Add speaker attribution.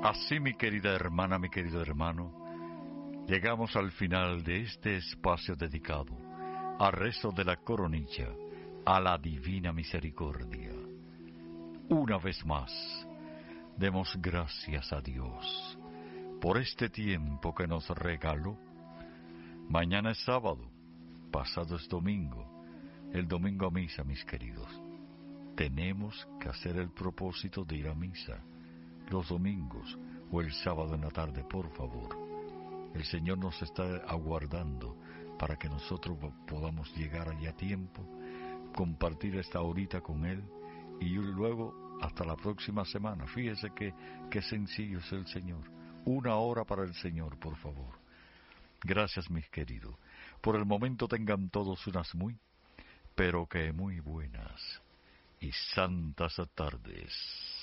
Speaker 1: Así, mi querida hermana, mi querido hermano, llegamos al final de este espacio dedicado al rezo de la coronilla, a la divina misericordia. Una vez más, demos gracias a Dios por este tiempo que nos regaló. Mañana es sábado, pasado es domingo, el domingo a misa, mis queridos. Tenemos que hacer el propósito de ir a misa los domingos o el sábado en la tarde, por favor. El Señor nos está aguardando para que nosotros podamos llegar allí a tiempo, compartir esta horita con Él y luego hasta la próxima semana. Fíjese qué sencillo es el Señor. 1 hora para el Señor, por favor. Gracias, mis queridos. Por el momento tengan todos unas muy, pero que muy buenas y santas tardes.